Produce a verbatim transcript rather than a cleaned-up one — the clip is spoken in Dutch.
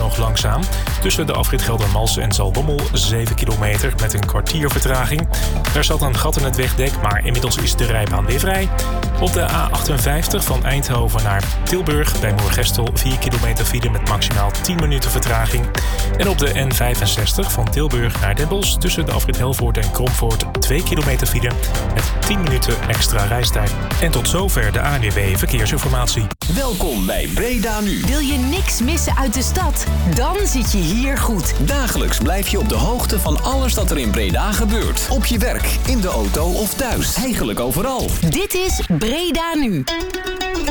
nog langzaam. Tussen de afrit Geldermalsen en Zaltbommel zeven kilometer met een kwartier vertraging. Daar zat een gat in het wegdek, maar inmiddels is de rijbaan weer vrij. Op de A achtenvijftig van Eindhoven naar Tilburg bij Moergestel vier kilometer file met maximaal tien minuten vertraging. En op de N vijfenzestig van Tilburg naar Den Bosch tussen de afrit Helvoort en Kromvoort twee kilometer file met tien minuten extra reistijd. En tot zover de A N W B Verkeersinformatie. Welkom bij Breda Nu. Wil je niks missen uit de stad? Dan zit je hier goed. Dagelijks blijf je op de hoogte van alles dat er in Breda gebeurt. Op je werk, in de auto of thuis. Eigenlijk overal. Dit is Breda Nu.